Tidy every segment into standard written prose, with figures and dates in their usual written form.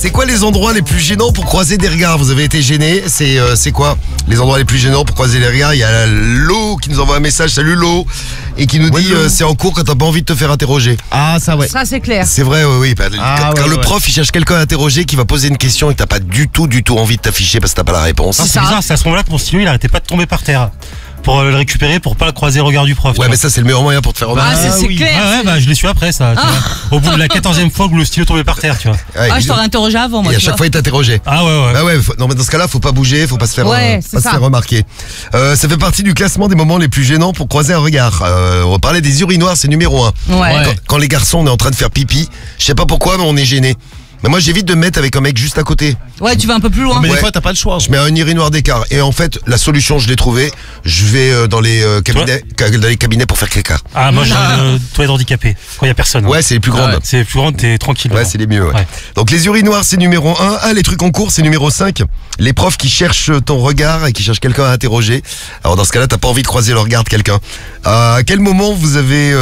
C'est quoi les endroits les plus gênants pour croiser des regards? Vous avez été gêné? C'est quoi les endroits les plus gênants pour croiser les regards? Il y a Lo qui nous envoie un message, salut Lo, et qui nous dit c'est en cours quand t'as pas envie de te faire interroger. Ah ça ouais. Ça c'est clair. C'est vrai, oui. Quand le prof il cherche quelqu'un à interroger qui va poser une question et que t'as pas du tout envie de t'afficher parce que t'as pas la réponse. C'est bizarre, c'est à ce moment-là que mon stylo il arrêtait pas de tomber par terre. Pour le récupérer, pour pas croiser le regard du prof. Ouais, mais ça c'est le meilleur moyen pour te faire remarquer. Ah, c'est clair. Ah ouais, bah je l'ai su après ça. Tu vois. Au bout de la 14e fois que le stylo tombait par terre, tu vois. Ah, je t'aurais interrogé avant, moi. Et à chaque fois il t'interrogeait. Ah ouais. Bah ouais, non mais dans ce cas-là, faut pas bouger, faut pas se faire, se faire remarquer. Ça fait partie du classement des moments les plus gênants pour croiser un regard. On va parler des urinoirs, c'est numéro 1. Ouais. Quand les garçons on est en train de faire pipi, je sais pas pourquoi, mais on est gêné. Mais moi j'évite de me mettre avec un mec juste à côté. Ouais, tu vas un peu plus loin. Mais des fois t'as pas le choix. Je mets un urinoir d'écart. Et en fait, la solution, je l'ai trouvée. Je vais dans les cabinets pour faire caca. Ah, moi j'ai une toilette handicapée. Quand il y a personne. Ouais, c'est les plus grandes. C'est les plus grandes, t'es tranquille. Ouais, c'est les mieux. Ouais. Donc les urinoirs, c'est numéro 1. Ah, les trucs en cours, c'est numéro 5. Les profs qui cherchent ton regard et qui cherchent quelqu'un à interroger. Alors dans ce cas-là, t'as pas envie de croiser le regard de quelqu'un. À quel moment vous avez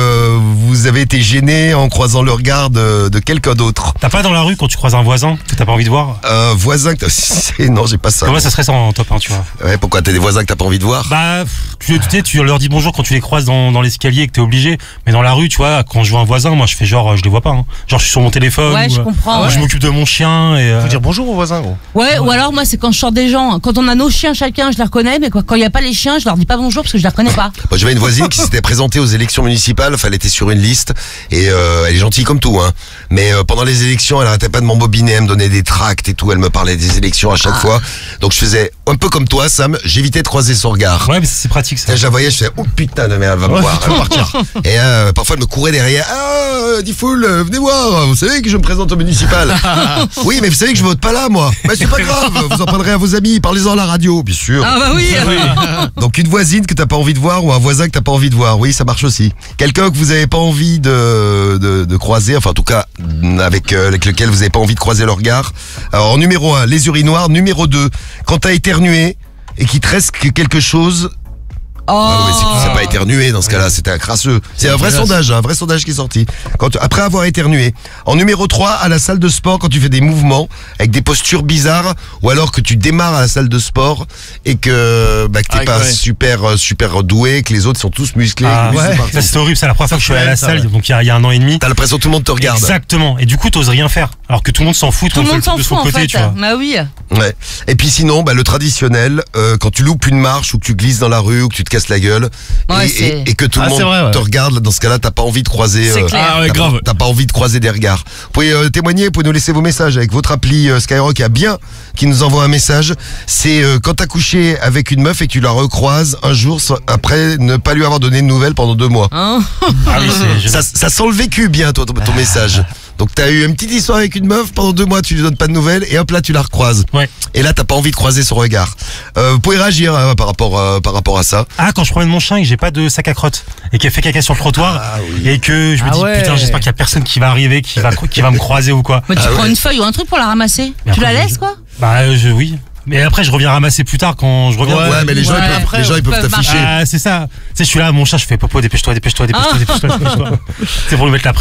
été gêné en croisant le regard de quelqu'un d'autre? T'as pas dans la rue quand tu croises un voisin que t'as pas envie de voir? Un voisin que non, j'ai pas ça. Moi, ça serait ça en top 1, tu vois. Ouais, pourquoi? T'as des voisins que t'as pas envie de voir? Bah, tu leur dis bonjour quand tu les croises dans l'escalier et que t'es obligé. Mais dans la rue, tu vois, quand je vois un voisin, moi je fais genre, je les vois pas. Hein. Genre, je suis sur mon téléphone. Ouais, je comprends. Je m'occupe de mon chien. Et, Faut dire bonjour aux voisins, gros. Ouais, ou alors moi c'est quand je sors des gens. Quand on a nos chiens chacun, je les reconnais. Mais quand il y a pas les chiens, je leur dis pas bonjour parce que je les reconnais pas. Moi, j'avais une voisine qui s'était présentée aux élections municipales. Enfin, elle était sur une liste et elle est gentille comme tout, hein. Mais pendant les élections, elle arrêtait pas de m'embobiner, elle me donnait des tracts et tout. Elle me parlait des élections à chaque fois. Donc je faisais un peu comme toi, Sam. J'évitais de croiser son regard. Ouais, mais c'est pratique ça. Et je la voyais, je faisais oh putain de merde, elle va me voir, elle va partir. Et parfois elle me courait derrière. Ah, Diffoul, venez voir. Vous savez que je me présente au municipal. Oui, mais vous savez que je vote pas là, moi. Mais c'est pas grave. Vous en parlerez à vos amis. Parlez-en à la radio, bien sûr. Ah bah oui. Donc une voisine que t'as pas envie de voir ou un voisin que t'as pas envie de voir, oui, ça marche aussi. Quelqu'un que vous avez pas envie de croiser, enfin en tout cas avec lequel vous avez pas envie de croiser le regard. Alors numéro 1, les urinoirs. Numéro 2, quand t'as éternué et qu'il te reste quelque chose. Ah ouais, c'est que tu sais pas éternué dans ce cas-là, c'était un crasseux. C'est un vrai sondage qui est sorti. Après avoir éternué. En numéro 3, à la salle de sport, quand tu fais des mouvements avec des postures bizarres, ou alors que tu démarres à la salle de sport et que t'es pas super doué, que les autres sont tous musclés. Ça c'est horrible, c'est la première fois que je suis allé à la salle, donc il y a 1 an et demi. T'as l'impression que tout le monde te regarde. Exactement, et du coup t'oses rien faire, alors que tout le monde s'en fout, tout le monde s'en de son fout côté, en fait. tu vois. Bah oui. Ouais. Et puis sinon, le traditionnel, quand tu loupes une marche ou que tu glisses dans la rue ou que tu te casses la gueule et que tout le monde te regarde, dans ce cas-là, t'as pas envie de croiser. T'as pas envie de croiser des regards. Vous pouvez témoigner, vous pouvez nous laisser vos messages avec votre appli Skyrock qui nous envoie un message. C'est quand t'as couché avec une meuf et que tu la recroises un jour après ne pas lui avoir donné de nouvelles pendant 2 mois. Ça sent le vécu bien, toi, ton message. Donc t'as eu une petite histoire avec une meuf, pendant 2 mois tu lui donnes pas de nouvelles et hop là tu la recroises. Ouais. Et là t'as pas envie de croiser son regard. Vous pouvez réagir par rapport à ça. Ah, quand je promène mon chien et que j'ai pas de sac à crotte et qu'elle fait caca sur le trottoir et que je me dis putain, j'espère qu'il y a personne qui va arriver, qui va me croiser ou quoi. Mais tu prends une feuille ou un truc pour la ramasser. Mais tu la après, laisses quoi? Bah oui. Mais après je reviens ramasser plus tard quand je reviens. Ouais, mais les gens ils peuvent t'afficher. Ah, c'est ça. Tu sais, je suis là, mon chat, je fais popo, dépêche-toi. C'est pour lui mettre la